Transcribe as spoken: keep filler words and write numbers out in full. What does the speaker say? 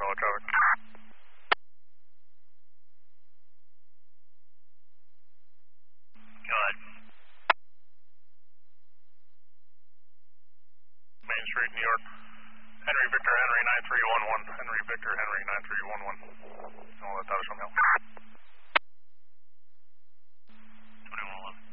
yellow traffic. Go ahead. Main Street, New York. Henry Victor Henry nine three one one. Henry Victor Henry nine three one one. No, that does from you.